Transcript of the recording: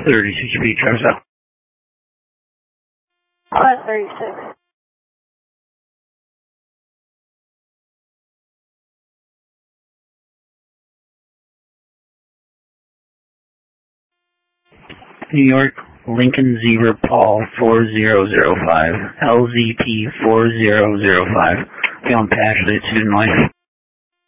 36 feet, drive south. 536. New York, Lincoln Zebra Paul 4005, LZP 4005. Feeling passionate, student life.